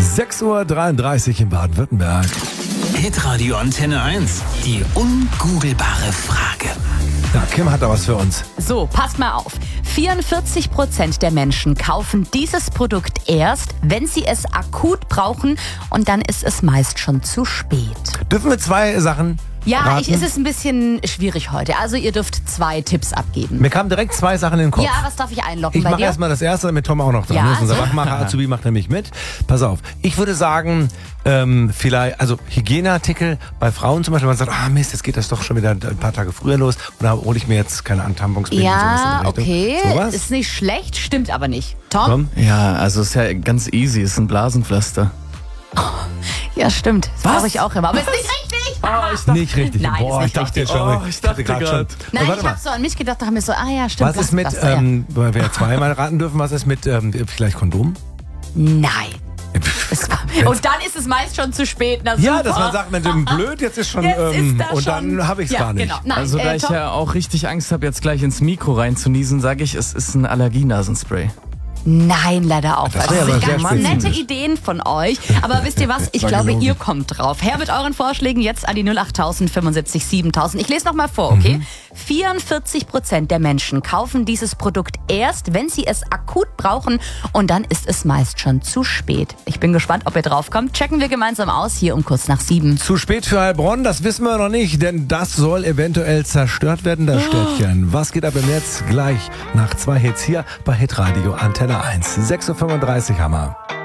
6:33 Uhr in Baden-Württemberg. Hitradio Antenne 1. Die ungoogelbare Frage. Ja, Kim hat da was für uns. So, passt mal auf. 44% der Menschen kaufen dieses Produkt erst, wenn sie es akut brauchen, und dann ist es meist schon zu spät. Dürfen wir 2 Sachen Ja, raten? es ist ein bisschen schwierig heute. Also ihr dürft 2 Tipps abgeben. Mir kamen direkt 2 Sachen in den Kopf. Ja, was darf ich einloggen Ich bei mache dir? erstmal das erste, damit Tom auch noch dran Ja, ist. Unser so. Wachmacher Azubi macht nämlich mit. Pass auf, ich würde sagen, vielleicht, also Hygieneartikel bei Frauen zum Beispiel, man sagt, Mist, jetzt geht das doch schon wieder ein paar Tage früher los. Und da hole ich mir jetzt, keine Ahnung, Tampons, Binden, sowas in Ja, der Richtung. okay. Sowas? Ist nicht schlecht, stimmt aber nicht. Tom? Tom? Ja, also ist ja ganz easy, ist ein Blasenpflaster. Ja, stimmt. Das Was? brauche ich auch immer. Aber ist nicht richtig. Nicht richtig. Nein, Boah, ist ich nicht dachte jetzt richtig. schon. Ich dachte grad grad. Nein, warte ich mal. habe so an mich gedacht, dachte mir so, ja, stimmt. Was ist mit, Blasenpflaster, ja. weil wir ja 2-mal raten dürfen, was ist mit vielleicht Kondom? Nein. Und dann ist es meist schon zu spät. Na, Ja, super. dass man sagt, Mensch, blöd, jetzt ist schon, Jetzt ist das und schon. dann habe ich es Ja, gar nicht. genau. Nein, Also da ich Tom? ja auch richtig Angst habe, jetzt gleich ins Mikro reinzuniesen, sage ich, es ist ein Allergienasenspray. Nein, leider auch. Das Das wäre aber sind sehr ganz spezifisch. nette Ideen von euch. Aber wisst ihr was? Ich War glaube, gelogen. ihr kommt drauf. Her mit euren Vorschlägen jetzt an die 08000 75 7000. Ich lese noch mal vor, okay? 44% der Menschen kaufen dieses Produkt erst, wenn sie es akut brauchen. Und dann ist es meist schon zu spät. Ich bin gespannt, ob ihr drauf kommt. Checken wir gemeinsam aus hier um kurz nach 7. Zu spät für Heilbronn, das wissen wir noch nicht, denn das soll eventuell zerstört werden, das Städtchen. Was geht ab im Netz? Gleich nach 2 Hits hier bei Hitradio Antenne 1. 6:35 Uhr haben wir.